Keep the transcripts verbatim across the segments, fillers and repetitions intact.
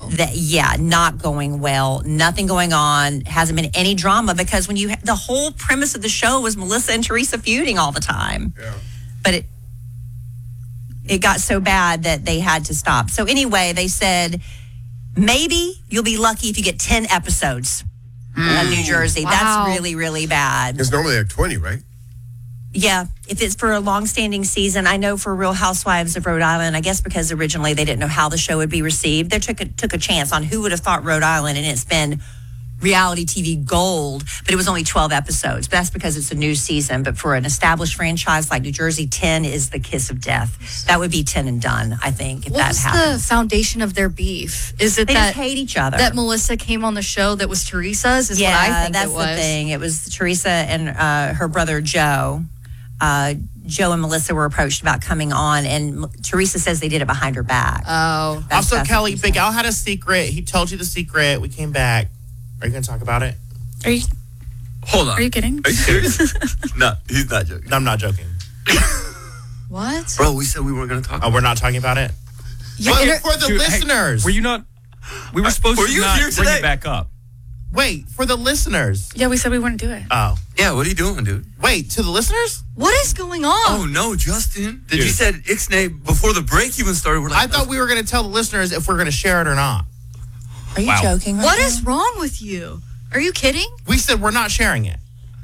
That, yeah, not going well. Nothing going on. Hasn't been any drama because when you the whole premise of the show was Melissa and Teresa feuding all the time. Yeah. But it it got so bad that they had to stop. So anyway, they said maybe you'll be lucky if you get ten episodes mm. of New Jersey. Wow. That's really, really bad. It's normally like twenty, right? Yeah, if it's for a long-standing season. I know for Real Housewives of Rhode Island, I guess because originally they didn't know how the show would be received, they took a, took a chance on who would have thought Rhode Island, and it's been reality T V gold, but it was only twelve episodes. But that's because it's a new season. But for an established franchise like New Jersey, ten is the kiss of death. That would be ten and done, I think, if what that was happens. the foundation of their beef? Is it they that just hate each other? that Melissa came on the show that was Teresa's? Is yeah, what I think that's it was. the thing. It was Teresa and uh, her brother Joe. Uh, Joe and Melissa were approached about coming on, and M- Teresa says they did it behind her back. Oh. That's- Also, that's Kelly, what she Big said. Al had a secret. He told you the secret. We came back. Are you going to talk about it? Are you? Hold on. Are you kidding? Are you serious? No, he's not joking. No, I'm not joking. What? Bro, we said we weren't going to talk Oh, we're not talking about it? Yeah, Wait, inter- for the Dude, hey, listeners. were you not? We were supposed Were to you not here bring today? it back up. Wait, for the listeners. Yeah, we said we wouldn't do it. Oh. Yeah, what are you doing, dude? Wait, to the listeners? What is going on? Oh, no, Justin. Did Dude. you said Ixnay before the break even started? We're like, I thought we were going to tell the listeners if we're going to share it or not. Are you Wow. joking? Right What now? is wrong with you? Are you kidding? We said we're not sharing it.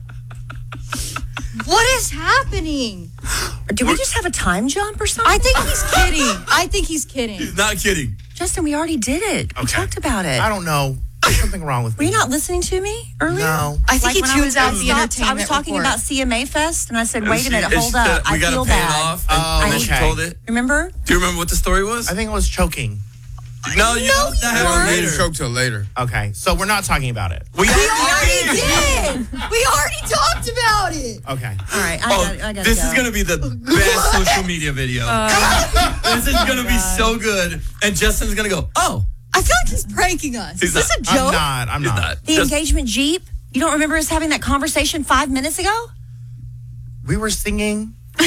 What is happening? Or do we just have a time jump or something? I think he's kidding. I think he's kidding. He's not kidding. Justin, we already did it. We Okay. talked about it. I don't know. There's something wrong with Were me. you not listening to me earlier? No. I think Like he when I tunes was- out I the stopped- entertainment I was talking report. about C M A Fest, and I said, And wait she- a minute, and hold she up. said, I we gotta feel pay bad. it off. And, Oh, and then okay. she told it. Remember? Do you remember what the story was? I think it was choking. no, you No, that you happened weren't. We didn't later. choke till later. Okay, so we're not talking about it. We, We already did. We already talked about it. Okay. All right, I Oh, got I gotta this go. is going to be the best social media video. this is going to be so good. And Justin's going to go, oh. I feel like he's pranking us. He's Is this not. a joke? I'm not. I'm He's not. not. The Just- engagement Jeep? You don't remember us having that conversation five minutes ago? We were singing. Before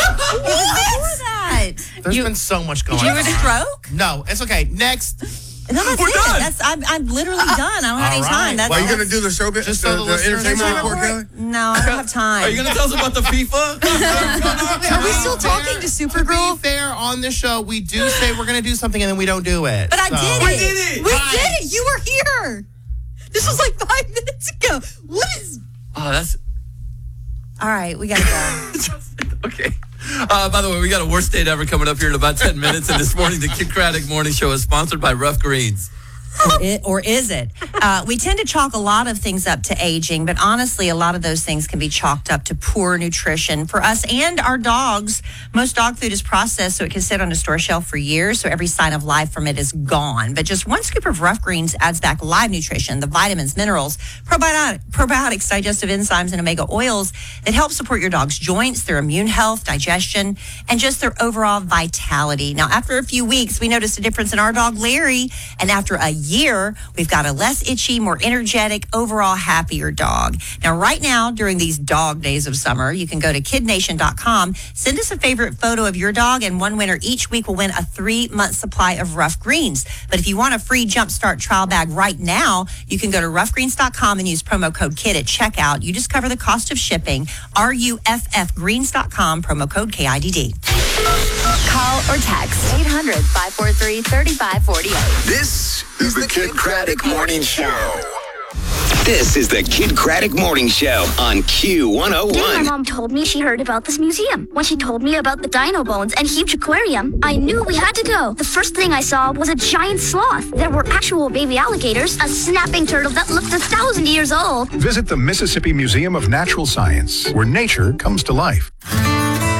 that. There's You- been so much going Did you on. have a stroke? No, it's okay. Next. No, that's We're it. done. That's I'm, I'm literally done. I don't have All any right. time. That's, Well, you that's, going to do the show bit? Just the, so the the listeners entertainment know. report, Kelly? No, I don't have time. Are you going to tell us about the FIFA? Wait, are we still talking to To Supergirl? be fair, on this show, we do say we're going to do something and then we don't do it. But I So- did we it. did it. We Right. did it. You were here. This was like five minutes ago. What is... Oh, that's All right, we got to go. okay. Uh, by the way, we got a worst date ever coming up here in about ten minutes. And this morning, the Kid Craddock Morning Show is sponsored by Rough Greens. Or, it, or is it? Uh, we tend to chalk a lot of things up to aging, but honestly, a lot of those things can be chalked up to poor nutrition for us and our dogs. Most dog food is processed, so it can sit on a store shelf for years, so every sign of life from it is gone. But just one scoop of Rough Greens adds back live nutrition, the vitamins, minerals, probiotic, probiotics, digestive enzymes, and omega oils that help support your dog's joints, their immune health, digestion, and just their overall vitality. Now, after a few weeks, we noticed a difference in our dog, Larry, and after a year, we've got a less itchy, more energetic, overall happier dog. Now, right now, during these dog days of summer, you can go to kid nation dot com, send us a favorite photo of your dog, and one winner each week will win a three-month supply of Rough Greens. But if you want a free Jumpstart trial bag right now, you can go to rough greens dot com and use promo code KID at checkout. You just cover the cost of shipping. R U F F greens dot com, promo code K I D D. Call or text eight hundred, five four three, three five four eight. This is the Kid Craddock Morning Show. This is the Kid Craddock Morning Show on Q one oh Then my one. mom told me she heard about this museum. When she told me about the dino bones and huge aquarium, I knew we had to go. The first thing I saw was a giant sloth. There were actual baby alligators, a snapping turtle that looked a thousand years old. Visit the Mississippi Museum of Natural Science, where nature comes to life.